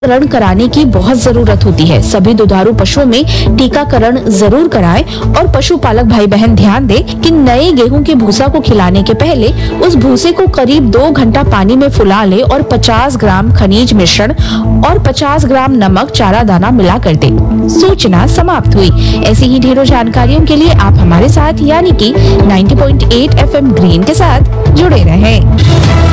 टीकाकरण कराने की बहुत जरूरत होती है। सभी दुधारू पशुओं में टीकाकरण जरूर कराएं और पशुपालक भाई बहन ध्यान दें कि नए गेहूं के भूसा को खिलाने के पहले उस भूसे को करीब 2 घंटा पानी में फुला ले और 50 ग्राम खनिज मिश्रण और 50 ग्राम नमक चारा दाना मिला कर दे। सूचना समाप्त हुई। ऐसी ही ढेरों जानकारियों के लिए आप हमारे साथ यानी कि 90.8 FM ग्रीन के साथ जुड़े रहें।